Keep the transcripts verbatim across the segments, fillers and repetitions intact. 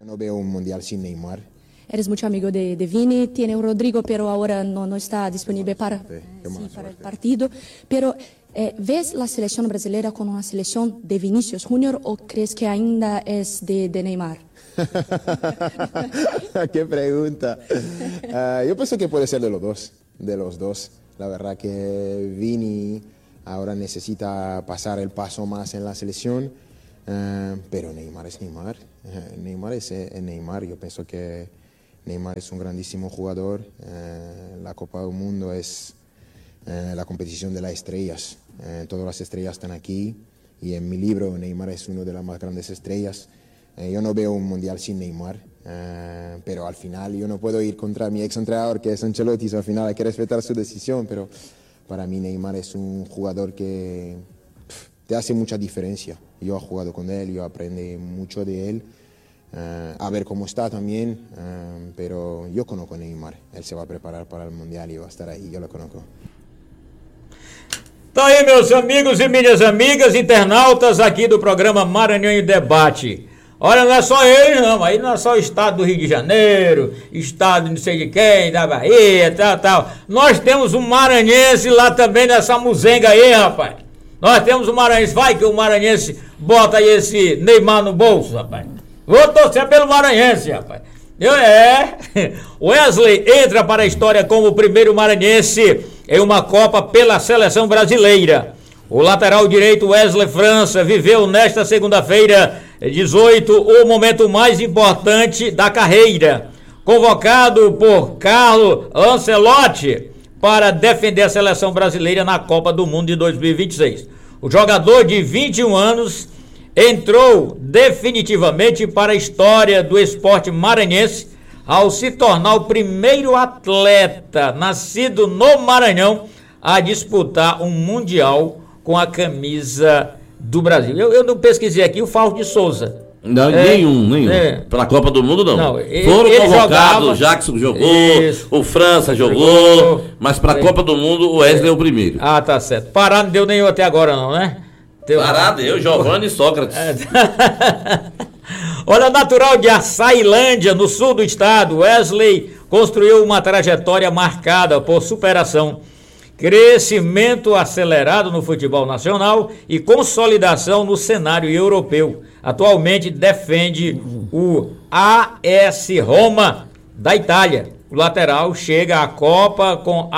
No veo un mundial sin Neymar. Eres mucho amigo de, de Vini, tiene Rodrigo, pero ahora no, no está disponible para, Sí, sí, para el partido. Pero, eh, ¿ves la selección brasileña como una selección de Vinicius Junior o crees que ainda es de, de Neymar? Qué pregunta. Uh, yo pienso que puede ser de los dos, de los dos. La verdad que Vini ahora necesita pasar el paso más en la selección, uh, pero Neymar es Neymar. Uh, Neymar es eh, Neymar. Yo pienso que Neymar es un grandísimo jugador. Uh, la Copa del Mundo es uh, la competición de las estrellas. Uh, todas las estrellas están aquí y en mi libro Neymar es una de las más grandes estrellas. Uh, yo no veo un mundial sin Neymar. Uh, pero al final yo no puedo ir contra mi ex entrenador que es Ancelotti, so al final hay que respetar su decisión, pero para mí Neymar es un jugador que pff, te hace mucha diferencia. Yo he jugado con él, yo aprendí mucho de él, uh, a ver cómo está también, uh, pero yo conozco a Neymar, él se va a preparar para el mundial y va a estar ahí, yo lo conozco. Tá aí, meus amigos e minhas amigas internautas aqui do programa Maranhão em Debate. Olha, não é só eles não, aí não é só o estado do Rio de Janeiro, estado de não sei de quem, da Bahia, tal, tal. Nós temos um maranhense lá também nessa muzenga aí, rapaz. Nós temos um maranhense, vai que o maranhense bota aí esse Neymar no bolso, rapaz. Vou torcer pelo maranhense, rapaz. Eu, é, Wesley entra para a história como o primeiro maranhense em uma Copa pela seleção brasileira. O lateral direito Wesley França viveu nesta segunda-feira dezoito o momento mais importante da carreira. Convocado por Carlo Ancelotti para defender a seleção brasileira na Copa do Mundo de dois mil e vinte e seis. O jogador de vinte e um anos entrou definitivamente para a história do esporte maranhense ao se tornar o primeiro atleta nascido no Maranhão a disputar um mundial com a camisa do Brasil. Eu, eu não pesquisei aqui o Fausto de Souza. Não, é, nenhum, nenhum. É. Para a Copa do Mundo, não. não ele, Foram ele convocados, jogava, o Jackson jogou, isso, o França jogou, jogou mas para a Copa do Mundo o Wesley é o primeiro. Ah, tá certo. Pará não deu nenhum até agora não, né? Deu... Pará deu, Giovanni e Sócrates. É. Olha, natural de Açailândia, no sul do estado, Wesley construiu uma trajetória marcada por superação, crescimento acelerado no futebol nacional e consolidação no cenário europeu. Atualmente defende o A S Roma da Itália. O lateral chega à Copa com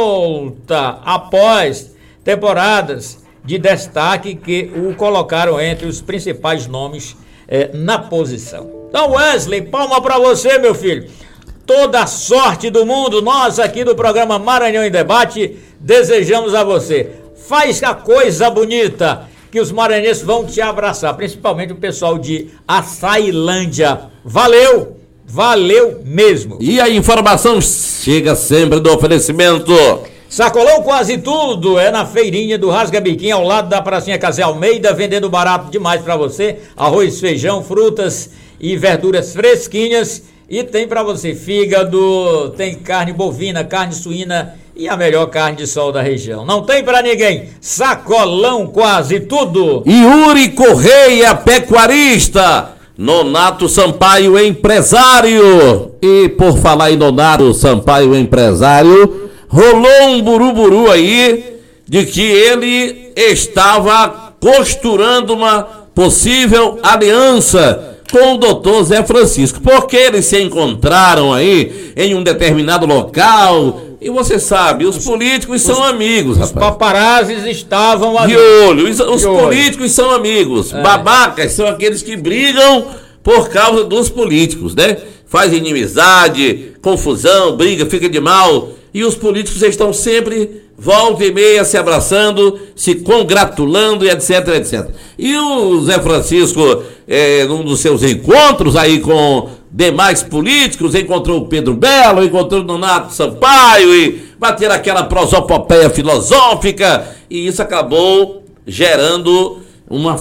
alta após temporadas de destaque que o colocaram entre os principais nomes eh, na posição. Então, Wesley, palma para você, meu filho. Toda a sorte do mundo, nós aqui do programa Maranhão em Debate desejamos a você. Faz a coisa bonita que os maranhenses vão te abraçar, principalmente o pessoal de Açailândia. Valeu, valeu mesmo. E a informação chega sempre do oferecimento. Sacolão Quase Tudo é na feirinha do Rasga Biquinho, ao lado da pracinha Casé Almeida, vendendo barato demais para você. Arroz, feijão, frutas e verduras fresquinhas. E tem para você fígado, tem carne bovina, carne suína e a melhor carne de sol da região. Não tem para ninguém. Sacolão Quase Tudo. Yuri Correia, pecuarista. Nonato Sampaio, empresário. E por falar em Nonato Sampaio, empresário, rolou um buruburu aí de que ele estava costurando uma possível aliança com o doutor Zé Francisco, porque eles se encontraram aí em um determinado local, e você sabe, os políticos os, são amigos, os rapaz. Paparazzis estavam ali. De olho, os, os de políticos olho. São amigos, é. Babacas são aqueles que brigam por causa dos políticos, né? Faz inimizade, confusão, briga, fica de mal, e os políticos estão sempre volta e meia se abraçando, se congratulando e etc, etcétera. E o Zé Francisco, é, num dos seus encontros aí com demais políticos, encontrou o Pedro Belo, encontrou o Nonato Sampaio e bateram aquela prosopopeia filosófica, e isso acabou gerando uma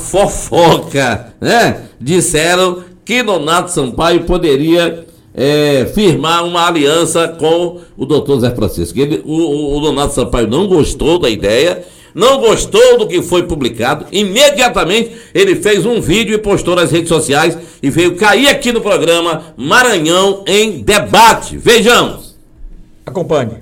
fofoca, né? Disseram que Nonato Sampaio poderia É, firmar uma aliança com o doutor Zé Francisco. Ele, o, o, o Nonato Sampaio não gostou da ideia, não gostou do que foi publicado, imediatamente ele fez um vídeo e postou nas redes sociais e veio cair aqui no programa Maranhão em Debate. Vejamos. Acompanhe.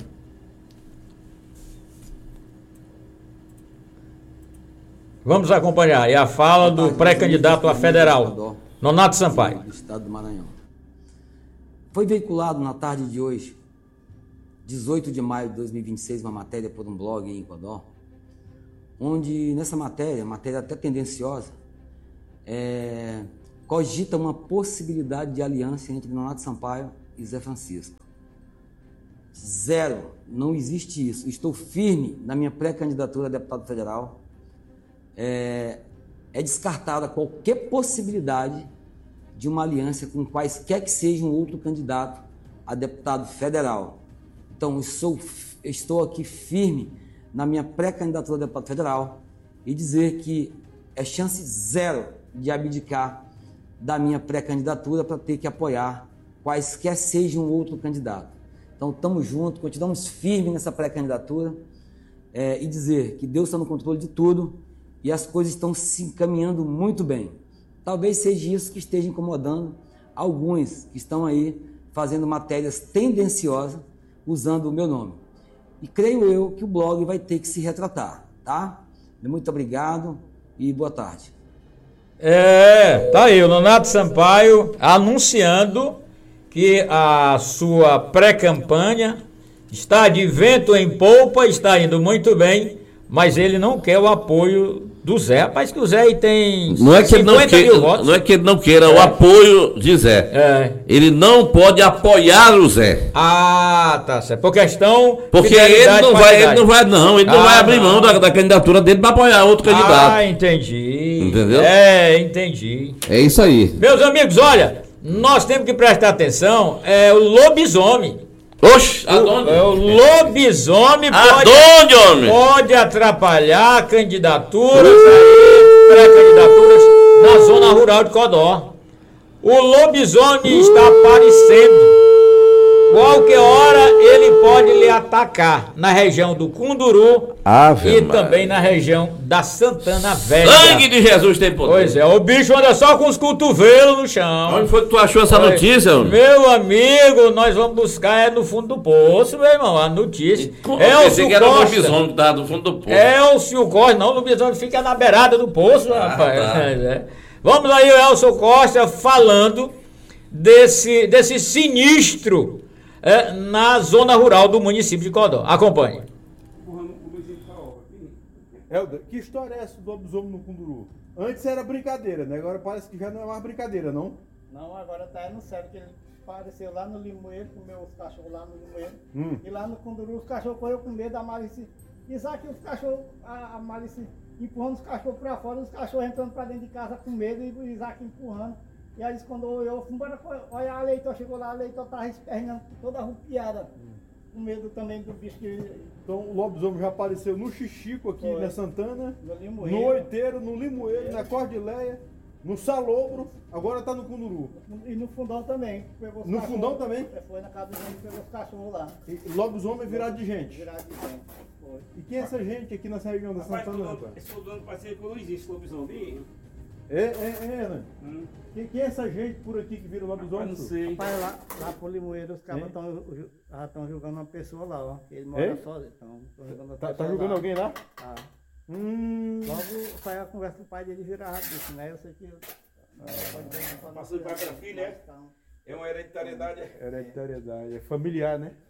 Vamos acompanhar. É a fala do pré-candidato a federal, Nonato Sampaio. Do estado do Maranhão. Foi veiculado na tarde de hoje, dezoito de maio de dois mil e vinte e seis, uma matéria por um blog em Codó, onde nessa matéria, matéria até tendenciosa, é, cogita uma possibilidade de aliança entre Nonato Sampaio e Zé Francisco. Zero, não existe isso. Estou firme na minha pré-candidatura a deputado federal. É, é descartada qualquer possibilidade de uma aliança com quaisquer que seja um outro candidato a deputado federal. Então, eu sou, estou aqui firme na minha pré-candidatura a deputado federal e dizer que é chance zero de abdicar da minha pré-candidatura para ter que apoiar quaisquer seja um outro candidato. Então, estamos juntos, continuamos firmes nessa pré-candidatura é, e dizer que Deus está no controle de tudo e as coisas estão se encaminhando muito bem. Talvez seja isso que esteja incomodando alguns que estão aí fazendo matérias tendenciosas usando o meu nome. E creio eu que o blog vai ter que se retratar, tá? Muito obrigado e boa tarde. É, tá aí o Nonato Sampaio anunciando que a sua pré-campanha está de vento em polpa, está indo muito bem, mas ele não quer o apoio do Zé. Rapaz, que o Zé aí tem não é que ele não queira, mil votos. Não é que ele não queira é. o apoio de Zé. É. Ele não pode apoiar o Zé. Ah, tá certo. Por questão... Porque ele não vai, ele não vai, não. Ele não ah, vai abrir não. mão da, da candidatura dele para apoiar outro candidato. Ah, entendi. Entendeu? É, entendi. É isso aí. Meus amigos, olha, nós temos que prestar atenção, é o lobisomem. Oxe, aonde? O, o lobisomem pode, aonde, homem? pode atrapalhar candidaturas, aí, pré-candidaturas na zona rural de Codó. O lobisomem está aparecendo. Qualquer hora ele pode lhe atacar na região do Cunduru Ave e Maria. também na região da Santana Velha. Sangue de Jesus tem poder. Pois é, o bicho anda só com os cotovelos no chão. Onde foi que tu achou essa Oi, notícia, homem? Meu amigo, nós vamos buscar é no fundo do poço, meu irmão, a notícia. Eu É pensei o que era o Costa. lobisomem que tava no fundo do poço. Elcio Costa, não, o lobisomem fica na beirada do poço, Ah, rapaz. tá. É. Vamos aí, o Elcio Costa falando desse, desse sinistro é, na zona rural do município de Codó. Acompanhe. Helder, que história é essa do lobisomem no Cunduru? Antes era brincadeira, né? Agora parece que já não é mais brincadeira, não? Não, agora tá no sério, que ele apareceu lá no Limoeiro, comeu os cachorros lá no Limoeiro. Hum. E lá no Cunduru os cachorros correram com medo da Malice. Isaac, os cachorros, a, a Malice empurrando os cachorros pra fora, os cachorros entrando pra dentro de casa com medo e o Isaac empurrando. E aí quando olhou, embora, olha, a Leitor chegou lá, a Leitor tava espernando toda arrupiada. Com medo também do bicho que... Então o lobisomem já apareceu no Xixico aqui, Foi. na Santana, No Limoeiro. no Oiteiro, no Limoeiro, na Cordileia, no Salobro, agora tá no Cunduru. E no fundão também. Pegou os No cachorros. fundão também? É, foi na casa do gente, pegou os cachorros lá. E lobisomem virado de gente. Virado de gente. Foi. E quem é essa gente aqui nessa região da Rapaz, Santana? todo- rapaz? esse fulano parece que não existe lobisomem. É, é, é, né? Hum. Quem, quem é essa gente por aqui que vira Rapaz, lobisomem? não senhor? sei. Rapaz, lá, lá pro Limoeiro, os caras Hein? estão julgando uma pessoa lá, ó. Ele mora Hein? sozinho. Então, tão julgando uma Tá, tá pessoa julgando lá. alguém lá? Tá. Hum. Logo saiu a conversa com o pai dele virar disse, né? Eu sei que. Pode ver, não pode Passou de pai pra filho, é? Então, É uma hereditariedade. Hereditariedade, é familiar, né?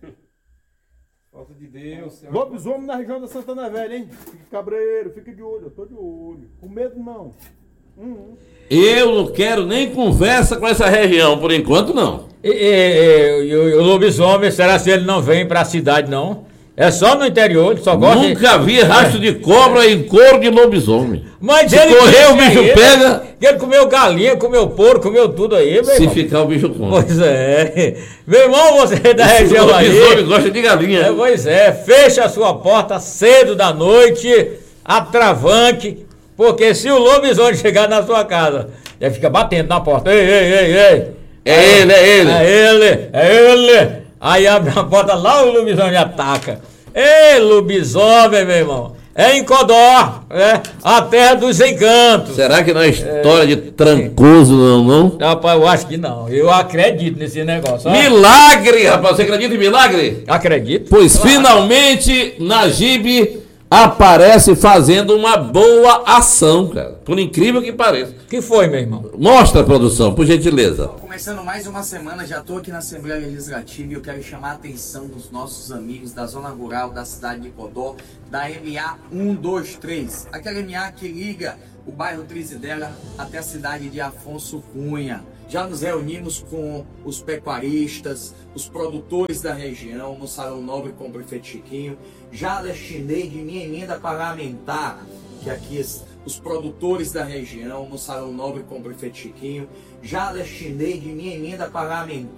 Falta de Deus. É uma- Lobisomem na região da Santana Velha, hein? Fique cabreiro, fique de olho, eu tô de olho. Com medo não. Hum. Eu não quero nem conversa com essa região, por enquanto não. E, e- e- e o, o lobisomem, será se ele não vem pra cidade, não? É só no interior, ele só gosta de... Nunca vi rastro de cobra em couro de lobisomem. Mas Se ele correr, disse o bicho aí, pega. que Ele comeu galinha, comeu porco, comeu tudo aí, meu Se irmão. ficar, o bicho come. Pois é. Meu irmão, você é da região O lobisomem aí. gosta de galinha. É, pois é, fecha a sua porta cedo da noite, atravanque, porque se o lobisomem chegar na sua casa, ele fica batendo na porta. Ei, ei, ei, ei. É ele, é ele. É ele, é ele. Aí abre a porta lá, o lobisomem ataca. Ei, lobisomem, meu irmão. é em Codó, é a terra dos encantos. Será que não é história de Trancoso, não, não? Rapaz, eu acho que não. Eu acredito nesse negócio. Ó. Milagre, rapaz. Você acredita em milagre? Acredito. Pois Claro. finalmente Najib aparece fazendo uma boa ação, cara. Por incrível que pareça. Que foi, meu irmão? Mostra, produção, por gentileza. Começando mais uma semana, já estou aqui na Assembleia Legislativa e eu quero chamar a atenção dos nossos amigos da zona rural da cidade de Codó, da M A um dois três. Aquela M A que liga o bairro Trizidela até a cidade de Afonso Cunha. Já nos reunimos com os pecuaristas, os produtores da região, no Salão Nobre com o prefeito Chiquinho. Já destinei de minha emenda parlamentar, que aqui os produtores da região, no Salão Nobre com o prefeito Chiquinho. Já destinei de minha emenda parlamentar